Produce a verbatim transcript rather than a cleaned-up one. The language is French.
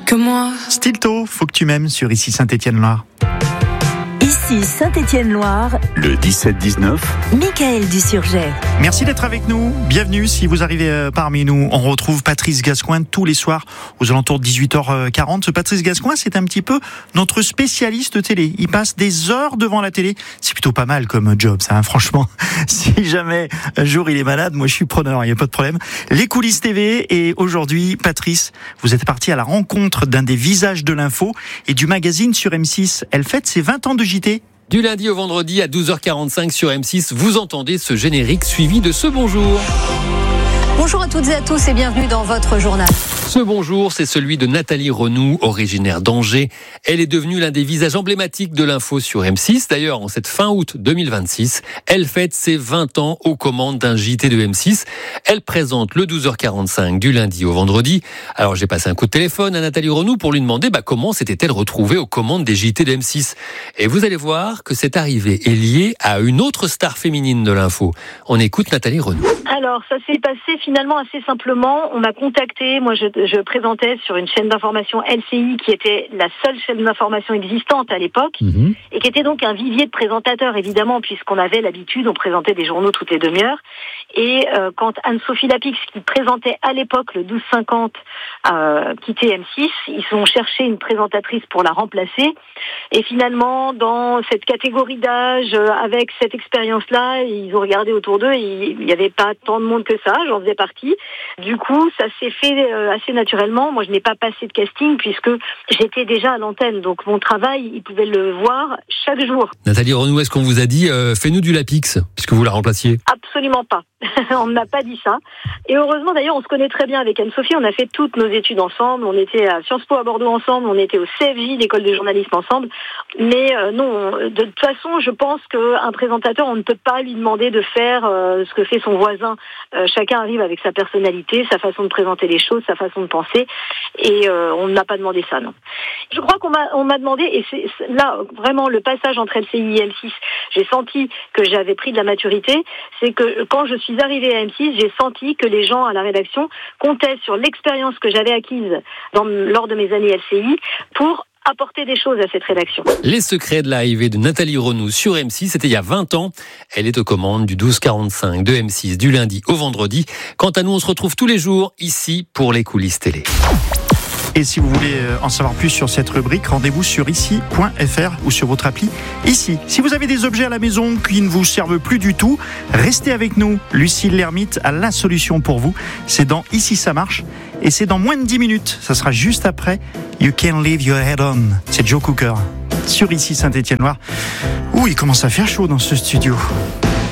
que moi. Stilto, faut que tu m'aimes sur Ici Saint-Étienne-Loire. Ici Saint-Étienne-Loire, le dix-sept dix-neuf, Mickaël Dusurget. Merci d'être avec nous. Bienvenue si vous arrivez euh, parmi nous. On retrouve Patrice Gascoin tous les soirs aux alentours de dix-huit heures quarante. Ce Patrice Gascoin, c'est un petit peu notre spécialiste télé. Il passe des heures devant la télé. C'est plutôt pas mal comme job, ça, hein, franchement. Si jamais un jour il est malade, moi je suis preneur, il n'y a pas de problème. Les coulisses T V. Et aujourd'hui, Patrice, vous êtes parti à la rencontre d'un des visages de l'info et du magazine sur M six. Elle fête ses vingt ans de J T. Du lundi au vendredi à douze heures quarante-cinq sur M six, vous entendez ce générique suivi de ce bonjour. Bonjour à toutes et à tous et bienvenue dans votre journal. Ce bonjour, c'est celui de Nathalie Renou, originaire d'Angers. Elle est devenue l'un des visages emblématiques de l'info sur M six. D'ailleurs, en cette fin août deux mille vingt-six, elle fête ses vingt ans aux commandes d'un J T de M six. Elle présente le douze heures quarante-cinq du lundi au vendredi. Alors, j'ai passé un coup de téléphone à Nathalie Renou pour lui demander bah, comment s'était-elle retrouvée aux commandes des J T de M six. Et vous allez voir que cette arrivée est liée à une autre star féminine de l'info. On écoute Nathalie Renou. Alors, ça s'est passé finalement assez simplement. On m'a contacté, moi je, je présentais sur une chaîne d'information L C I qui était la seule chaîne d'information existante à l'époque mmh. et qui était donc un vivier de présentateurs évidemment puisqu'on avait l'habitude, on présentait des journaux toutes les demi-heures. Et euh, quand Anne-Sophie Lapix qui présentait à l'époque le douze cinquante euh, quittait M six, ils ont cherché une présentatrice pour la remplacer. Et finalement, dans cette catégorie d'âge, euh, avec cette expérience-là, ils ont regardé autour d'eux et il n'y avait pas tant de monde que ça, j'en faisais partie. Du coup, ça s'est fait euh, assez naturellement. Moi, je n'ai pas passé de casting puisque j'étais déjà à l'antenne. Donc, mon travail, ils pouvaient le voir chaque jour. Nathalie Renou, est-ce qu'on vous a dit euh, « fais-nous du Lapix » puisque vous la remplaciez ? Absolument pas. On ne m'a pas dit ça. Et heureusement, d'ailleurs, on se connaît très bien avec Anne-Sophie. On a fait toutes nos études ensemble. On était à Sciences Po à Bordeaux ensemble. On était au C F J, l'école de journalisme ensemble. Mais euh, non, de toute façon, je pense qu'un présentateur, on ne peut pas lui demander de faire euh, ce que fait son voisin. Euh, chacun arrive avec sa personnalité, sa façon de présenter les choses, sa façon de penser. Et euh, on ne m'a pas demandé ça, non. Je crois qu'on m'a, on m'a demandé, et c'est là, vraiment, le passage entre L C I et M six, j'ai senti que j'avais pris de la maturité. C'est que quand je suis arrivée à M six, j'ai senti que les gens à la rédaction comptaient sur l'expérience que j'avais acquise dans, lors de mes années L C I pour apporter des choses à cette rédaction. Les secrets de l'arrivée de Nathalie Renou sur M six, c'était il y a vingt ans. Elle est aux commandes du douze quarante-cinq de M six du lundi au vendredi. Quant à nous, on se retrouve tous les jours ici pour les coulisses télé. Et si vous voulez en savoir plus sur cette rubrique, rendez-vous sur ici point f r ou sur votre appli Ici. Si vous avez des objets à la maison qui ne vous servent plus du tout, restez avec nous. Lucille Lermite a la solution pour vous. C'est dans Ici ça marche et c'est dans moins de dix minutes. Ça sera juste après You Can Leave Your Head On. C'est Joe Cooker sur Ici Saint-Étienne-Loire. Ouh, il commence à faire chaud dans ce studio.